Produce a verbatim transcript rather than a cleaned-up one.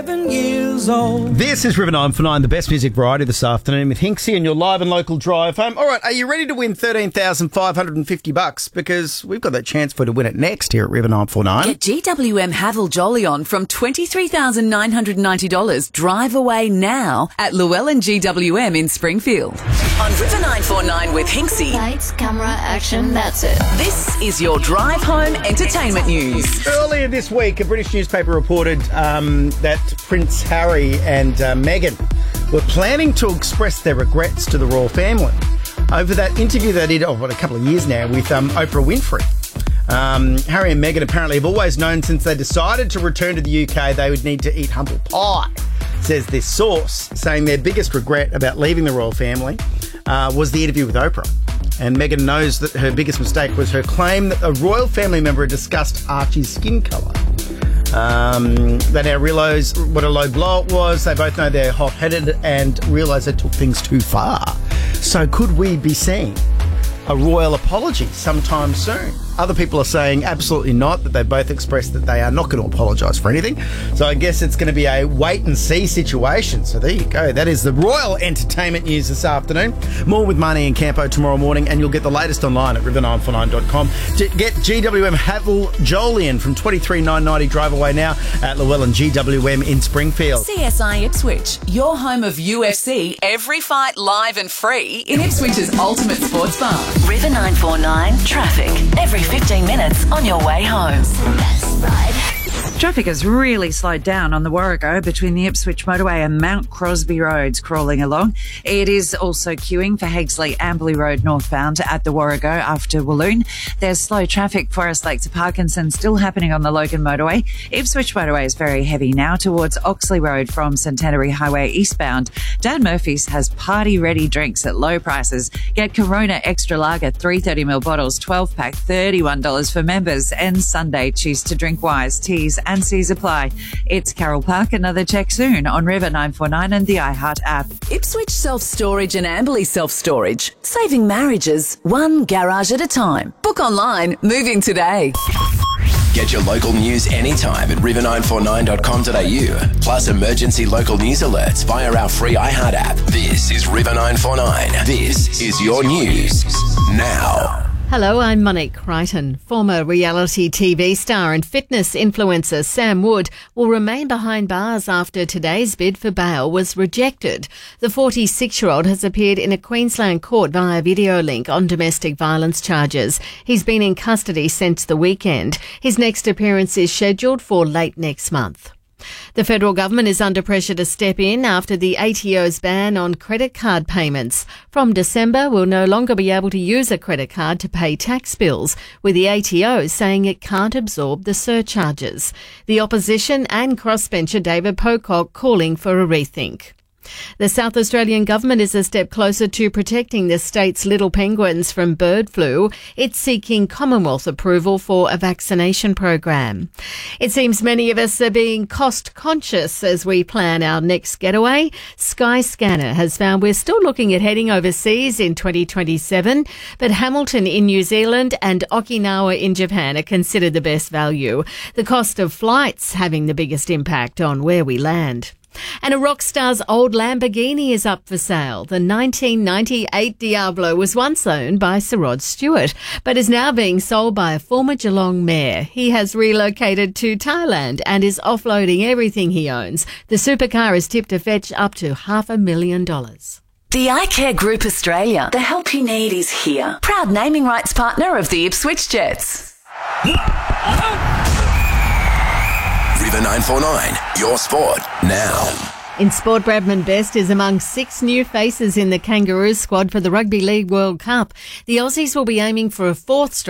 Years old. This is River nine four nine, the best music variety this afternoon with Hinksy and your live and local drive home. All right, are you ready to win thirteen thousand five hundred fifty bucks? Because we've got that chance for you to win it next here at River nine four nine. Get G W M Haval Jolyon from twenty-three thousand nine hundred ninety dollars. Drive away now at Llewellyn G W M in Springfield. On River nine four nine with Hinksy. Lights, camera, action, that's it. This is your drive home entertainment news. Earlier this week, a British newspaper reported um, that Prince Harry and uh, Meghan were planning to express their regrets to the royal family over that interview they did, oh, what, a couple of years now, with um, Oprah Winfrey. Um, Harry and Meghan apparently have always known since they decided to return to the U K they would need to eat humble pie, says this source, saying their biggest regret about leaving the royal family uh, was the interview with Oprah. And Meghan knows that her biggest mistake was her claim that a royal family member had discussed Archie's skin colour. Um, they now realise what a low blow it was. They both know they're hot-headed and realise they took things too far. So could we be seeing a royal apology sometime soon? Other people are saying absolutely not, that they both expressed that they are not going to apologise for anything. So I guess it's going to be a wait-and-see situation. So there you go. That is the royal entertainment news this afternoon. More with Marnie and Campo tomorrow morning, and you'll get the latest online at river nine four nine dot com. Get G W M Haval Jolyon from twenty-three thousand nine hundred ninety. Drive away now at Llewellyn G W M in Springfield. C S I Ipswich, your home of U F C, every fight live and free in Ipswich's ultimate sports bar. River nine four nine traffic, every fifteen minutes on your way home. Best ride. Traffic has really slowed down on the Warrego between the Ipswich motorway and Mount Crosby roads crawling along. It is also queuing for Haigsley Amberley Road northbound at the Warrego after Walloon. There's slow traffic Forest Lake to Parkinson still happening on the Logan motorway. Ipswich motorway is very heavy now towards Oxley Road from Centenary Highway eastbound. Dan Murphy's has party-ready drinks at low prices. Get Corona Extra Lager three thirty milliliter bottles, twelve pack, thirty-one dollars for members. And Sunday, choose to drink wise. Teas and C's apply. It's Carol Park. Another check soon on River nine four nine and the iHeart app. Ipswich Self-Storage and Amberley Self-Storage. Saving marriages, one garage at a time. Book online, moving today. Get your local news anytime at river nine four nine dot com dot a u. Plus emergency local news alerts via our free iHeart app. This is River nine four nine. This is your news now. Hello, I'm Monique Crichton. Former reality T V star and fitness influencer Sam Wood will remain behind bars after today's bid for bail was rejected. The forty-six-year-old has appeared in a Queensland court via video link on domestic violence charges. He's been in custody since the weekend. His next appearance is scheduled for late next month. The federal government is under pressure to step in after the A T O's ban on credit card payments. From December, we'll no longer be able to use a credit card to pay tax bills, with the A T O saying it can't absorb the surcharges. The opposition and crossbencher David Pocock calling for a rethink. The South Australian government is a step closer to protecting the state's little penguins from bird flu. It's seeking Commonwealth approval for a vaccination program. It seems many of us are being cost conscious as we plan our next getaway. Skyscanner has found we're still looking at heading overseas in twenty twenty-seven, but Hamilton in New Zealand and Okinawa in Japan are considered the best value. The cost of flights having the biggest impact on where we land. And a rock star's old Lamborghini is up for sale. The nineteen ninety-eight Diablo was once owned by Sir Rod Stewart, but is now being sold by a former Geelong mayor. He has relocated to Thailand and is offloading everything he owns. The supercar is tipped to fetch up to half a million dollars. The iCare Group Australia. The help you need is here. Proud naming rights partner of the Ipswich Jets. River nine four nine, your sport now. In sport, Bradman Best is among six new faces in the Kangaroos squad for the Rugby League World Cup. The Aussies will be aiming for a fourth straight